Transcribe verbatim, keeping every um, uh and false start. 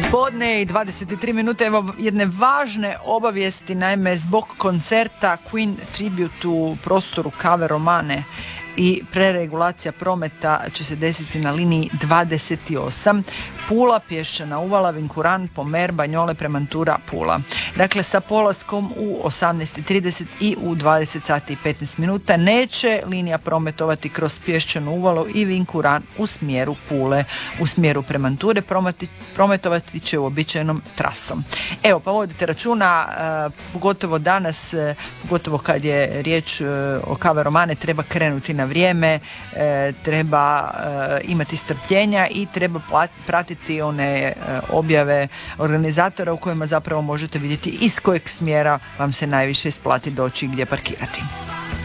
Podne i dvadeset tri minute, evo jedne važne obavijesti, naime zbog koncerta Queen Tribute u prostoru Cave Romane i preregulacija prometa će se desiti na liniji dvadeset osam Pula, Pješčana Uvala, Vinkuran, Pomer, Banjole, Premantura, Pula. Dakle, sa polaskom u osamnaest i trideset i u dvadeset sati i petnaest minuta neće linija prometovati kroz Pješčanu Uvalu i Vinkuran u smjeru Pule. U smjeru Premanture prometi, prometovati će uobičajenom trasom. Evo, pa vodite računa, pogotovo danas, pogotovo kad je riječ o Cave Romane, treba krenuti na vrijeme, treba imati strpljenja i treba pratiti one objave organizatora u kojima zapravo možete vidjeti iz kojeg smjera vam se najviše isplati doći i gdje parkirati.